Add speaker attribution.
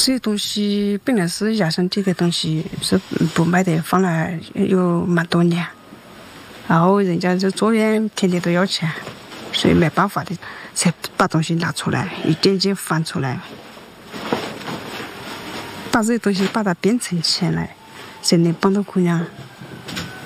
Speaker 1: 这些东西本来是压身体的东西，是不卖的，放了有蛮多年。然后人家这做院天天都要钱，所以没办法的，才把东西拿出来，一件件翻出来，把这些东西把它变成钱来，才能帮到姑娘。